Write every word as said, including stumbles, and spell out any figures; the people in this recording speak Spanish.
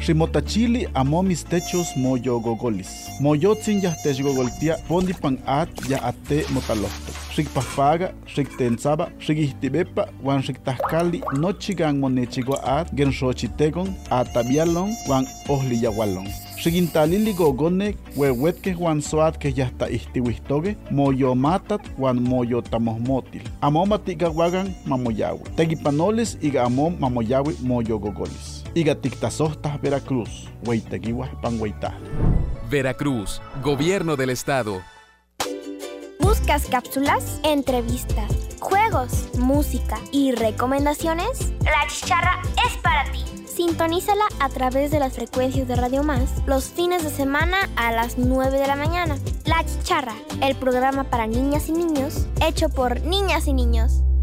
Ximotachili amo mis techos moyo gogolis. Moyotzin yahtech gogoltia pondi pan at ya ate motalofto. Xikpapaga, xiktensaba, xikihtibepa, wan xiktahkali nochigan monechigua at genxochitegon atabialon wan ohliyawalon. Xigintalili gogonek wewetke wan soatke yahta ihtiwihtoge moyo matat wan moyo tamohmotil. Amo matigawagan mamoyawi. Tegipanoles iga amom mamoyawi moyo gogolis. Iga tiktasohtas Veracruz, weitegiwas panweita. Veracruz, Gobierno del Estado. ¿Buscas cápsulas, entrevistas, juegos, música y recomendaciones? La Chicharra es para ti. Sintonízala a través de las frecuencias de Radio Más los fines de semana a las nueve de la mañana. La Chicharra, el programa para niñas y niños, hecho por niñas y niños.